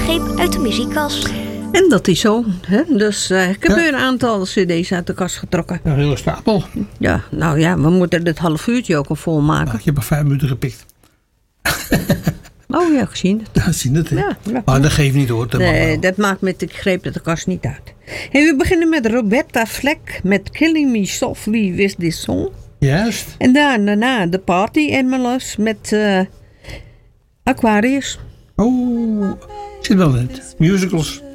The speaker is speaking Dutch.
greep uit de muziekkast. En dat is zo. Hè? Dus ik heb weer een aantal cd's uit de kast getrokken. Een hele stapel. Ja, nou ja, we moeten dit half uurtje ook al volmaken. Je hebt maar 5 minuten gepikt. Oh ja, gezien het. Ja, zien het, hè? Ja. Maar dat geeft niet hoor. Dat maakt met de greep uit de kast niet uit. En we beginnen met Roberta Fleck met Killing Me Softly With This Song. Juist. En daarna de Party Animals met Aquarius. Oh, zit wel in het. Musicals.